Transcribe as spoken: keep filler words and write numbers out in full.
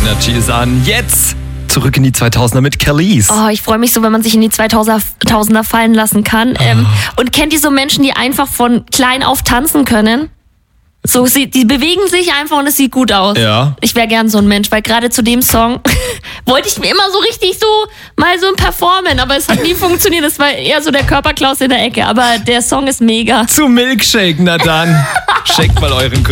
Energy ist an. Jetzt zurück in die zweitausender mit Kelis. Oh, ich freue mich so, wenn man sich in die zweitausender fallen lassen kann. Oh. Ähm, und kennt ihr so Menschen, die einfach von klein auf tanzen können? So, sie, die bewegen sich einfach und es sieht gut aus. Ja. Ich wäre gern so ein Mensch, weil gerade zu dem Song wollte ich mir immer so richtig so mal so ein Performen, aber es hat nie funktioniert. Das war eher so der Körperklaus in der Ecke, aber der Song ist mega. Zu Milkshake, na dann. Shakt mal euren Körper.